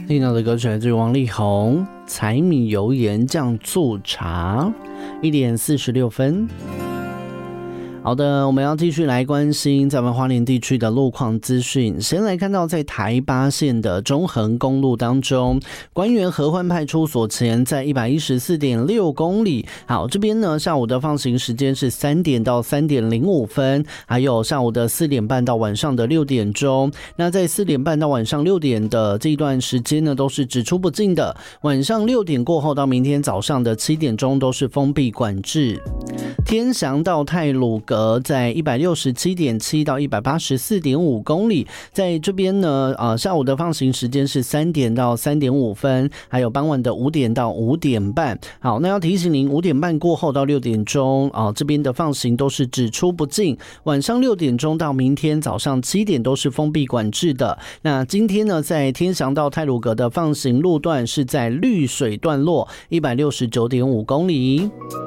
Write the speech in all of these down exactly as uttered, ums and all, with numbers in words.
听到的歌曲来自于王力宏，柴米油盐酱醋茶，一点四十六分。好的，我们要继续来关心在我们花莲地区的路况资讯。先来看到在台八线的中横公路当中，关原合欢派出所前在 一百一十四点六公里。好，这边呢下午的放行时间是三点到三点零五分，还有下午的四点半到晚上的六点钟。那在四点半到晚上六点的这一段时间呢，都是只出不进的。晚上六点过后到明天早上的七点钟都是封闭管制。天祥到太鲁阁在 一百六十七点七 到 一百八十四点五公里，在这边呢、呃、下午的放行时间是三点到三点五分，还有傍晚的五点到五点半。好，那要提醒您，五点半过后到六点钟、呃、这边的放行都是只出不进，晚上六点钟到明天早上七点都是封闭管制的。那今天呢，在天祥到太鲁阁的放行路段是在绿水段落 一百六十九点五公里。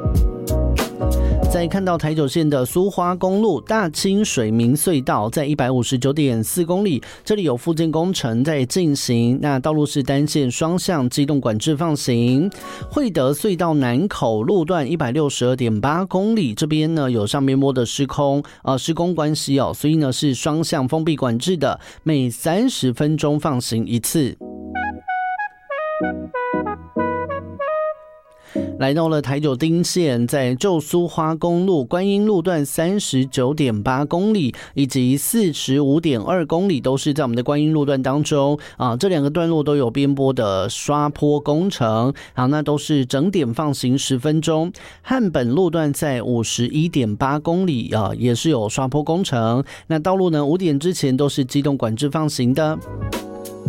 再看到台九线的苏花公路大清水明隧道在 一百五十九点四公里，这里有复建工程在进行，那道路是单线双向机动管制放行。惠德隧道南口路段 一百六十二点八公里，这边呢有上面坡的施工呃施工关系哦，所以呢是双向封闭管制的，每三十分钟放行一次。来到了台九丁线，在旧苏花公路观音路段 三十九点八公里以及 四十五点二公里都是在我们的观音路段当中啊，这两个段落都有边坡的刷坡工程，好，那都是整点放行十分钟。汉本路段在 五十一点八公里啊，也是有刷坡工程，那道路呢五点之前都是机动管制放行的。